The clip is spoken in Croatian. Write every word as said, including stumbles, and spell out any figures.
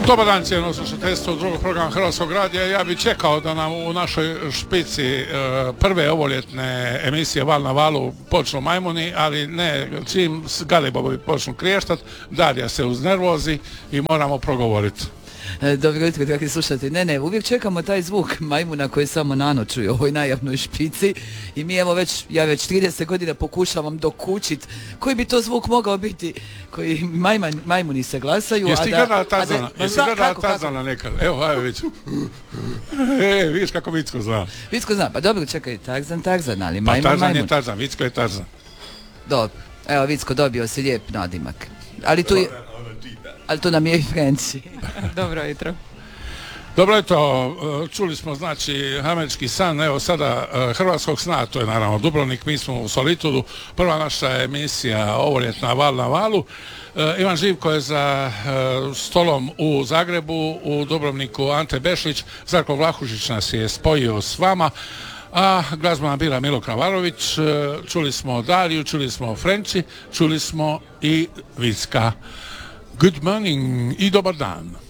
Dobar dan, cijeno slušateljstvo drugog programa Hrvatskog radija. Ja bih čekao da nam u našoj špici e, prve ovoljetne emisije Val na valu počnu majmuni, ali ne, čim galibovi počnu kriještat, Darija se uznervozi i moramo progovoriti. Dobro jutro, dragi slušatelji. Ne, ne, uvijek čekamo taj zvuk majmuna koji samo nanoćuje u ovoj najavnoj špici i mi evo već, ja već trideset godina pokušavam dokučit koji bi to zvuk mogao biti, koji majman, majmuni se glasaju. Jesi ti gledala Tarzana? Jesi gledala Tarzana nekad? Evo, ajde vić. E, vidiš kako Vicko zna. Vicko zna, pa dobro, čekaj, Tarzan, Tarzan, ali majmun, pa Tarzan majmun. je Tarzan, Vicko je Tarzan. Dobro, evo Vicko, dobio si lijep nadimak. Ali tu je... Ali to nam je i Frenci. Dobro jutro. Dobro jutro, čuli smo znači američki san, evo sada hrvatskog sna, to je naravno Dubrovnik, mi smo u Solitudu, prva naša emisija ovoljetna Val na valu. Ivan Živko je za stolom u Zagrebu, u Dubrovniku Ante Bešlić, Zarko Vlahušić nas je spojio s vama, a glazbena bila Milo Kravarović, čuli smo Dariju, čuli smo Frenči, čuli smo i Vicka. Good morning i dobar dan.